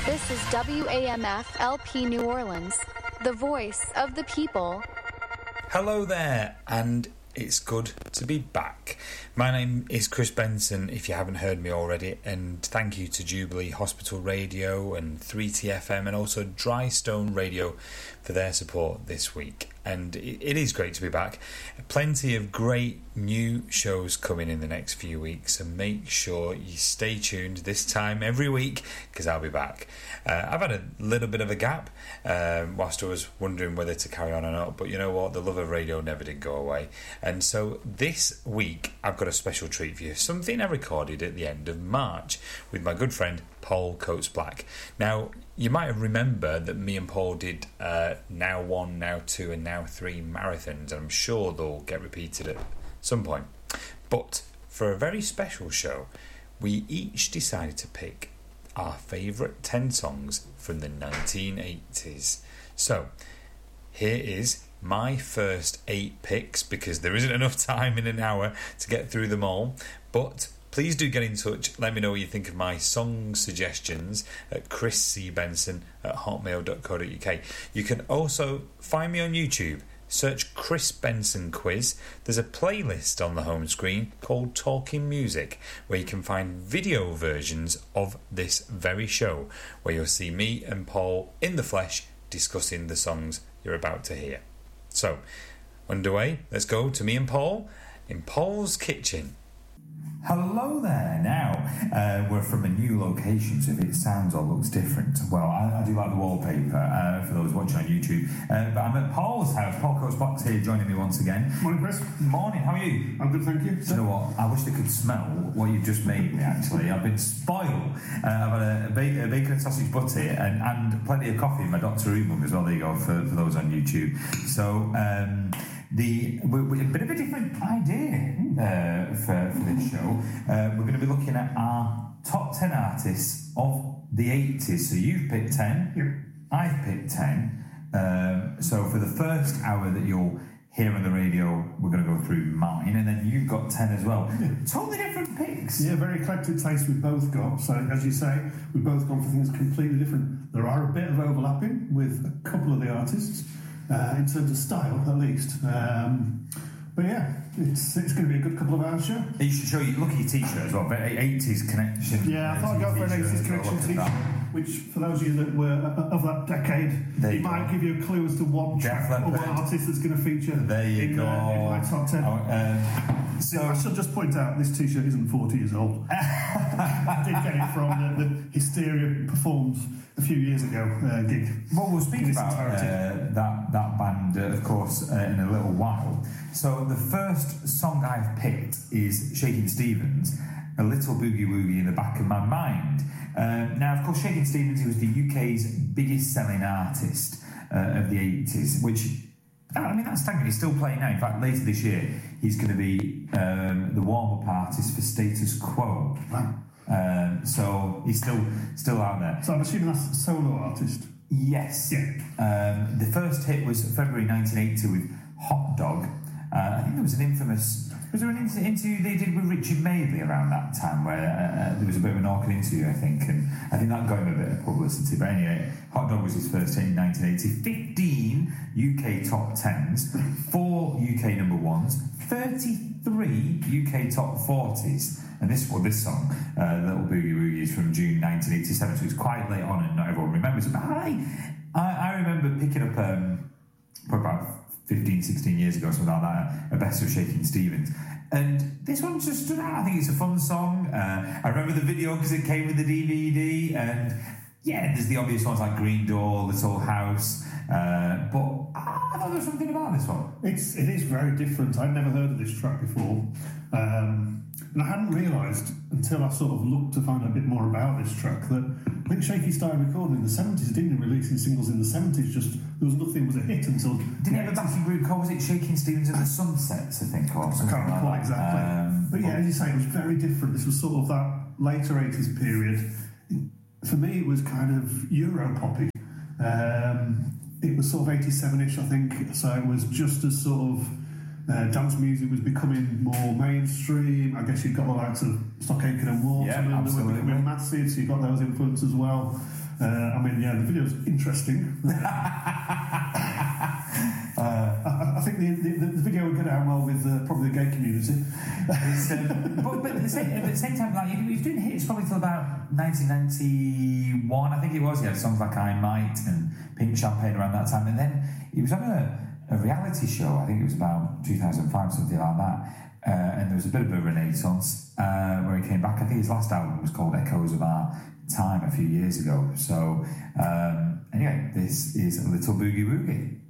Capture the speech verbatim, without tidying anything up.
This is W A M F L P New Orleans, the voice of the people. Hello there, and it's good to be back. My name is Chris Benson, if you haven't heard me already, and thank you to Jubilee Hospital Radio and three T F M and also Dry Stone Radio for their support this week. And it is great to be back. Plenty of great new shows coming in the next few weeks, so make sure you stay tuned this time every week, because I'll be back. Uh, I've had a little bit of a gap um, whilst I was wondering whether to carry on or not, but you know what, the love of radio never did go away. And so this week I've got a special treat for you, something I recorded at the end of March with my good friend Paul Coates Black. Now, you might remember that me and Paul did uh, Now One, Now Two and Now Three marathons, and I'm sure they'll get repeated at some point. But for a very special show, we each decided to pick our favourite ten songs from the nineteen eighties. So, here is my first eight picks, because there isn't enough time in an hour to get through them all, but please do get in touch. Let me know what you think of my song suggestions at chris c benson at hotmail dot co dot uk. You can also find me on YouTube. Search Chris Benson Quiz. There's a playlist on the home screen called Talking Music, where you can find video versions of this very show, where you'll see me and Paul in the flesh discussing the songs you're about to hear. So, underway, let's go to me and Paul in Paul's kitchen. Hello there. Now, uh, we're from a new location, so if it sounds or looks different, well, I, I do like the wallpaper, uh, for those watching on YouTube. Uh, but I'm at Paul's house. Paul Coates Black's here joining me once again. Morning, Chris. Morning, how are you? I'm good, thank you. Do you know what? I wish they could smell what you've just made me, actually. I've been spoiled. Uh, I've had a, a, bacon, a bacon and sausage butty and, and plenty of coffee in my Doctor Who mug as well. There you go, for, for those on YouTube. So, um... The we, we, a bit of a different idea uh, for, for this show. Uh, we're going to be looking at our top ten artists of the eighties. So you've picked ten, yep. I've picked ten. Um, so for the first hour that you'll hear on the radio, we're going to go through mine, and then you've got ten as well. Yeah. Totally different picks. Yeah, very eclectic taste we've both got. So as you say, we've both gone for things completely different. There are a bit of overlapping with a couple of the artists. Uh, in terms of style, at least. Um, but yeah, it's it's going to be a good couple of hours show. You should show you, look at your t-shirt as well, very eighties connection. Yeah, I thought I'd go for an eighties connection t-shirt, which, for those of you that were of that decade, there it might go. Give you a clue as to what track or what artist that's going to feature there you in, go. Uh, in my top ten. Oh, uh, so I should just point out, this t-shirt isn't forty years old. I did get it from the, the Hysteria Performs a few years ago uh, gig. Well, we'll speak about uh, that that band, uh, of course, uh, in a little while. So the first song I've picked is Shakin' Stevens, A Little Boogie Woogie in the Back of My Mind. Uh, now, of course, Shakin' Stevens, he was the U K's biggest selling artist uh, of the eighties, which, I mean, that's staggering. He's still playing now. In fact, later this year, he's going to be um, the warm-up artist for Status Quo. Wow. Um, so he's still still out there. So I'm assuming that's a solo artist? Yes. Yeah. Um, the first hit was February nineteen eighty with Hot Dog. Uh, I think there was an infamous... Was there an interview they did with Richard Madeley around that time where uh, there was a bit of an awkward interview, I think, and I think that got him a bit of publicity. But anyway, Hot Dog was his first hit in nineteen eighty. fifteen U K top tens, four U K number ones, thirty-three U K top forties. And this well, this song, uh, Little Boogie Woogie, is from June nineteen eighty-seven, so it's quite late on and not everyone remembers it. But I, I, I remember picking up, um, probably about fifteen, sixteen years ago, something like that, a best of Shakin' Stevens. And this one just stood out. I think it's a fun song. Uh, I remember the video because it came with the D V D. And yeah, there's the obvious ones like Green Door, Little House. Uh, but I thought there was something about this one. It's, it is very different. I'd never heard of this track before. Um, and I hadn't realised until I sort of looked to find out a bit more about this track that I think Shaky started recording in the seventies, didn't he? Releasing singles in the seventies, just there was nothing was a hit until... Didn't he have a backing group called, was it Shakin' Stevens and the Sunsets, I think, or something I can't recall like exactly. Um, but yeah, as you say, it was very different. This was sort of that later eighties period. For me, it was kind of Euro-poppy. Um, it was sort of eighty-seven-ish, I think, so it was just as sort of... Uh, dance music was becoming more mainstream. I guess you've got the likes of Stock Aitken and Waterman, yeah, who were becoming massive, so you've got those influences as well. Uh, I mean, yeah, the video's interesting. uh, I, I think the, the, the video would get out well with uh, probably the gay community. um, but, but at, the same, at the same time, like, he was doing hits probably till about nineteen ninety-one, I think it was. He had songs like I Might and Pink Champagne around that time. And then he was on a, a reality show, I think it was about two thousand five, something like that. Uh, and there was a bit of a renaissance uh, where he came back. I think his last album was called Echoes of Our Time a few years ago. So, um, anyway, this is Little Boogie Woogie.